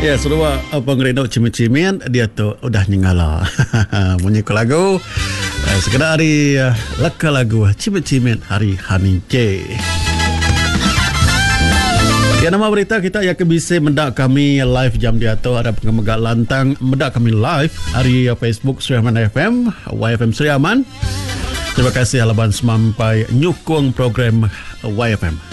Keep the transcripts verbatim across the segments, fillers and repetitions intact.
Ya, suruh abang Reno cimin-cimin dia tu udah nyengala. Bunyi ke lagu. Uh, sekedar hari uh, laka lagu cimin-cimin hari Hanince. Ya, nama berita kita yang bisa mendak kami live jam dia tu ada pengemegak lantang mendak kami live hari Facebook Sriaman F M, Y F M Sriaman. Terima kasih halaban semampai nyukung program Y F M.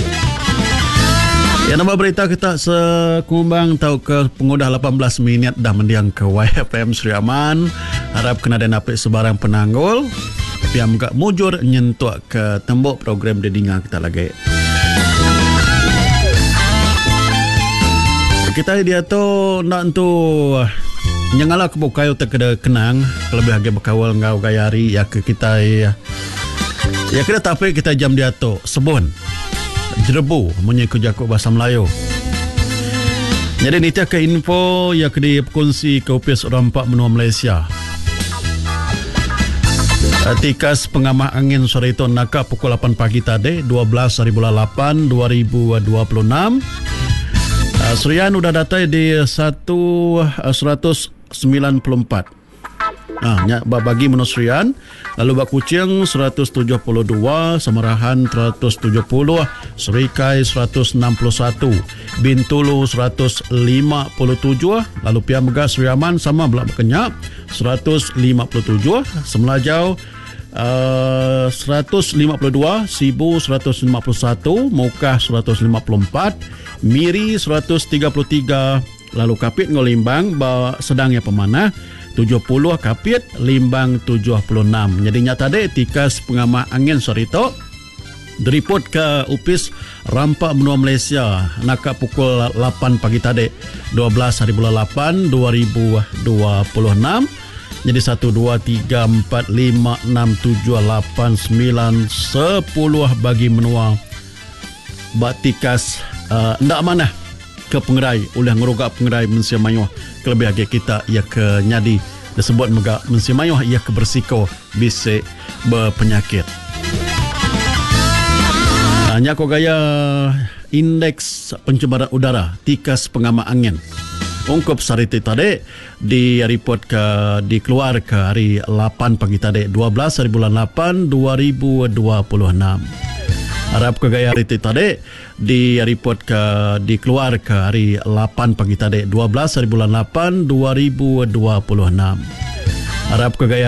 Ya, nama berita kita sekumbang tahu ke pengudah lapan belas minit dah mendiang ke Y F M Sriaman. Harap kena dan apik sebarang penanggul. Tapi yang enggak mujur nyentuh ke tembok program dedinga kita lagi. Kita dia tu nak tu nyangala ke bukayo terkena kenang lebih lagi berkawal ngau gayari ya ke kita ya. Ya kita tapi kita jam dia tu sebun. Jerebu menyeku jakuk bahasa Melayu. Jadi ni ke info yang kena berkongsi ke upis orang empat benua Malaysia. Tikas pengamah angin sore itu nakak pukul lapan pagi tadi dua belas hari bulan lapan dua ribu dua puluh enam. Surian sudah datai di seratus sembilan puluh empat. Nah, bagi menurut Surian, lalu bak Kuching seratus tujuh puluh dua, Samarahan seratus tujuh puluh, Serikai seratus enam puluh satu, Bintulu seratus lima puluh tujuh, lalu Pia Megah Sriaman sama belak berkenyak seratus lima puluh tujuh, Semelajau uh, seratus lima puluh dua, Sibu seratus lima puluh satu, Mukah seratus lima puluh empat, Miri seratus tiga puluh tiga, lalu Kapit Ngolimbang bawa sedangnya pemanah tujuh puluh, Kapit Limbang tujuh puluh enam. Jadi nyata dek tikas pengamah angin sore itu diripot ke upis Rampak Benua Malaysia nakak pukul lapan pagi tadi dua belas hari bulan lapan dua ribu dua puluh enam. Jadi satu, dua, tiga, empat, lima, enam, tujuh, lapan, sembilan, sepuluh bagi menua batikas uh, ndak mana ke pengerai oleh ngerogak pengerai Mensia Mayuh kelebih lagi kita ia ke nyadi disebut megak Mensia Mayuh ia ke bersiko bisa berpenyakit. Hanya ko gaya indeks pencemaran udara tikas pengamah angin ungkup sariti tadi di report ke dikeluar ke hari lapan pagi tadi dua belas hari bulan lapan dua ribu dua puluh enam. Harap ke gaya hari tadi di report ke dikeluar ke hari lapan pagi tadi dua belas hari bulan lapan dua ribu dua puluh enam. Harap ke gaya